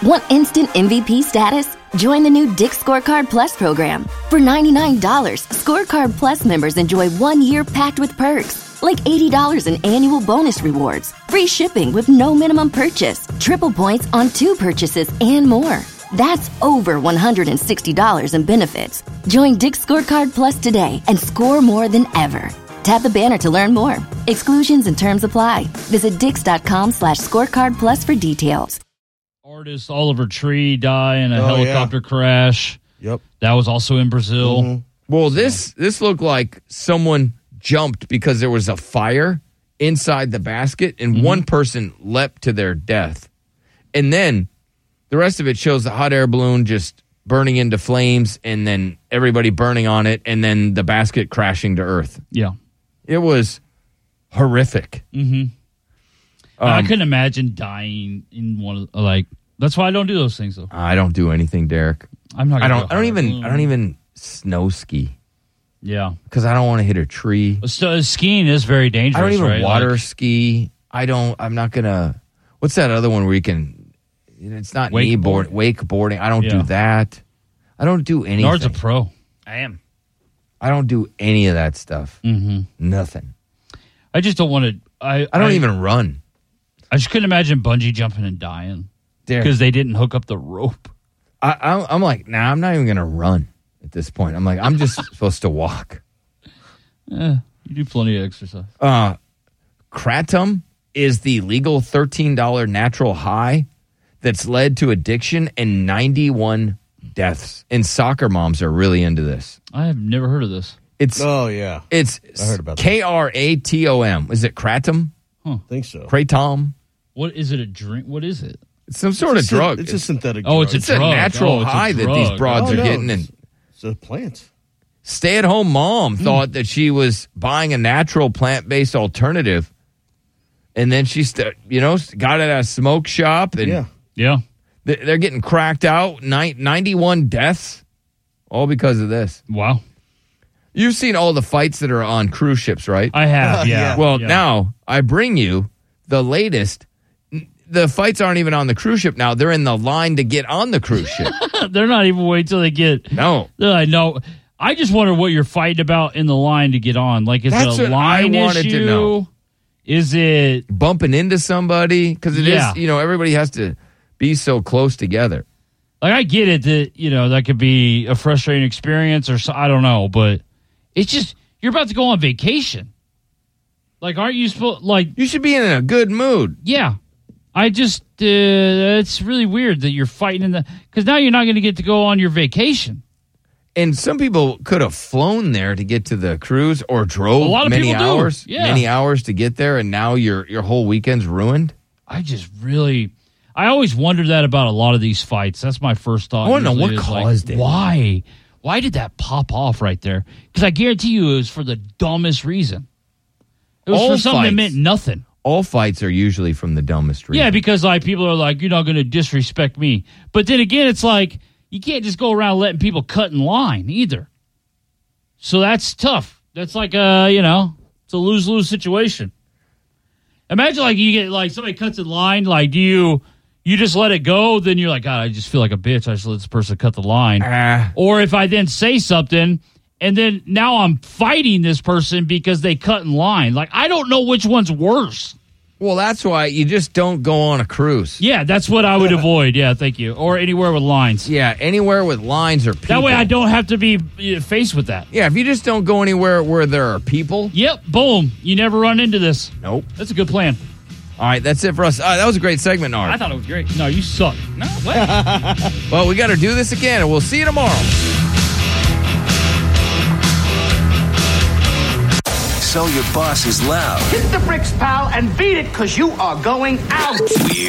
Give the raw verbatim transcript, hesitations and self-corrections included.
Want instant M V P status? Join the new Dick's Scorecard Plus program. For ninety-nine dollars, Scorecard Plus members enjoy one year packed with perks, like eighty dollars in annual bonus rewards, free shipping with no minimum purchase, triple points on two purchases, and more. That's over one hundred sixty dollars in benefits. Join Dick's Scorecard Plus today and score more than ever. Tap the banner to learn more. Exclusions and terms apply. Visit dix.com slash scorecard plus for details. Artist Oliver Tree die in a Oh, helicopter yeah. crash. Yep. That was also in Brazil. Mm-hmm. Well, this this looked like someone jumped because there was a fire inside the basket, and Mm-hmm. one person leapt to their death. And then the rest of it shows the hot air balloon just burning into flames, and then everybody burning on it, and then the basket crashing to earth. Yeah. It was horrific. Mm-hmm. Um, I couldn't imagine dying in one of like. That's why I don't do those things though. I don't do anything, Derek. I'm not. I Gonna don't. go I don't hard. even. I don't even snow ski Yeah. because I don't want to hit a tree. So skiing is very dangerous. I don't even right? water Like, ski. I don't. I'm not gonna. What's that other one where you can? It's not kneeboard, wakeboarding. I don't Yeah. do that. I don't do anything. Nard's a pro. I am. I don't do any of that stuff. Mm-hmm. Nothing. I just don't want to. I I don't even run. I just couldn't imagine bungee jumping and dying Derek, because they didn't hook up the rope. I, I, I'm like, nah. I'm not even gonna run at this point. I'm like, I'm just supposed to walk. Eh, you do plenty of exercise. Uh, kratom is the legal thirteen dollars natural high that's led to addiction and ninety-one deaths. And soccer moms are really into this. I have never heard of this. It's Oh, yeah. it's I heard about that. K R A T O M. Is it kratom? I think so. Kratom? What is it? A drink? What is it? It's some sort It's of a- drug. It's a synthetic Oh, drug. it's a It's a drug. natural Oh, it's a high that these drug. broads Oh, are no, getting. And it's, it's a plant. stay-at-home mom thought that she was buying a natural plant-based alternative, and then she, st- you know, got it at a smoke shop, and Yeah. Yeah. th- they're getting cracked out. Ni- ninety-one deaths, all because of this. Wow. You've seen all the fights that are on cruise ships, right? I have. Yeah. yeah. well, Yeah. now I bring you the latest. N- The fights aren't even on the cruise ship now. They're in the line to get on the cruise ship. They're not even waiting till they get. No. They're like, no. I just wonder what you're fighting about in the line to get on. Like, is That's it a what I line wanted issue? to know. Is it? Bumping into somebody, because it is, Yeah. you know, everybody has to be so close together. Like, I get it that, you know, that could be a frustrating experience or so, I don't know, but it's just, you're about to go on vacation. Like, aren't you supposed, like, You should be in a good mood. yeah. I just, uh, it's really weird that you're fighting in the, because now you're not going to get to go on your vacation. And some people could have flown there to get to the cruise or drove A lot of many people do. hours, Yeah. many hours to get there, and now your your whole weekend's ruined. I just really, I always wondered that about a lot of these fights. That's my first thought. I wanna know usually what is like, caused it. Why? Why did that pop off right there? Because I guarantee you it was for the dumbest reason. It was All for something that fights. meant nothing. All fights are usually from the dumbest reason. Yeah, because like people are like, you're not going to disrespect me. But then again, it's like you can't just go around letting people cut in line either. So that's tough. That's like a, you know, it's a lose-lose situation. Imagine like you get like somebody cuts in line, like do you you just let it go, then you're like, God, I just feel like a bitch. I just let this person cut the line. Ah. Or if I then say something and then now I'm fighting this person because they cut in line. Like I don't know which one's worse. Well, that's why you just don't go on a cruise. Yeah, that's what I would avoid. Yeah, thank you. Or anywhere with lines. Yeah, anywhere with lines or people. That way I don't have to be uh, faced with that. Yeah, if you just don't go anywhere where there are people. Yep, boom. You never run into this. Nope. That's a good plan. All right, that's it for us. Uh, that was a great segment, Nard. I thought it was great. No, you suck. No, what? Well, we got to do this again, and we'll see you tomorrow. So your boss is loud. Hit the bricks, pal, and beat it, because you are going out.